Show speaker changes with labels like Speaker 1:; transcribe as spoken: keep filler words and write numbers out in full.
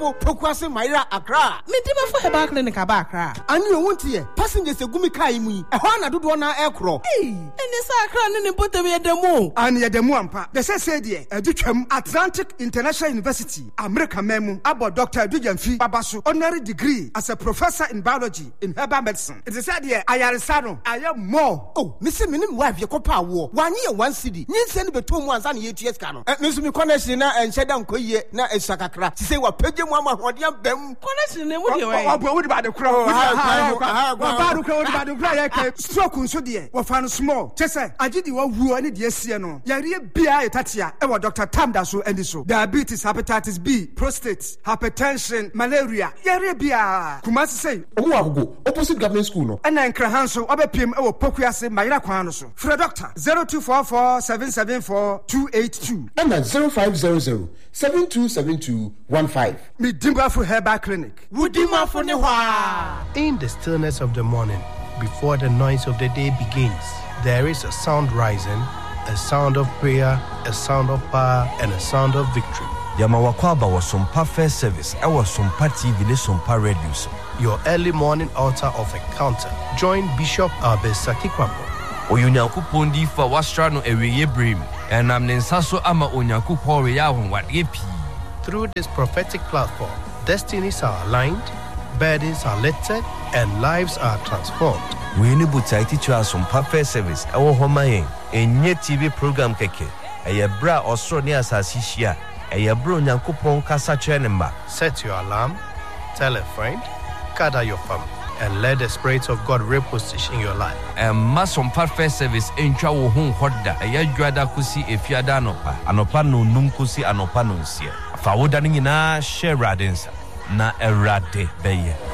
Speaker 1: Pokwase Maira Accra.
Speaker 2: Me di before Herbal Clinic aba Accra.
Speaker 1: Ani o wontie passengers egumi kai mu yi. Ehwa na dodo na ekro.
Speaker 2: Hey, ene sa Accra ne ne botem ye demo.
Speaker 3: Ani ye demo ampa. The say say de adutwam Atlantic International University, America memu, about Doctor Dujamfi Babaso, honorary degree as a professor in biology in herbal medicine. It is said here, ayaresa no, aye more.
Speaker 1: Oh, me say me nim wife ye kopa wo. One year one city. Nyin se ne beto mu ansa na ye tues ka no. Me so me connection na enhyeda nkoyie na esakakra. Ti say wa page mu amahode bam.
Speaker 2: Connection ne mu de we.
Speaker 3: Obo wo di ba de kra. Wa ba do kra wo di ba de kra ye kai. Stroke nso de. Wo fa no small. Chese, agidi wo wu ani de asie no. Yare bia etatia e wo Doctor Tamda so andi so. Diabetes, hepatitis B, prostate, hypertension, malaria. Yare bia. Kumasi say,
Speaker 1: Owo agogo, opposite government school no.
Speaker 3: Ana nkra so obepiem e wo Pokuase Maira kwan no so. Free doctor zero two four four seven seven four two eight two.
Speaker 1: And zero five zero zero seven two seven two one five.
Speaker 3: Me Dimbafu Herbal Clinic.
Speaker 1: Wudima for ne hwa.
Speaker 4: In the stillness of the morning, before the noise of the day begins, there is a sound rising, a sound of prayer, a sound of power, and a sound of victory.
Speaker 5: Yamawakwaba was some perfect service. I was some T V, some radio.
Speaker 4: Your early morning altar of encounter. Join Bishop Abesaki Kwambo.
Speaker 5: Oyunyankupon di fa wastrano eweye brim. And I'm Nensaso ama Onyankupon reyahon wat yepi.
Speaker 4: Through this prophetic platform, destinies are aligned, burdens are lifted, and lives are transformed.
Speaker 5: We need to teach you some perfect service. Our home a T V program keke. A bra Australia asasishia. A bro Nyankupon kasa chenemba.
Speaker 4: Set your alarm, tell a friend, gather your family, and let the Spirit of God reposition your life.
Speaker 5: And mass on perfect service in Chawo Home Hoda. A yajuada kusi if yadanopa. Anopa no nunkusi anopa nunsia. Fawodanina share radins. Na erade beye.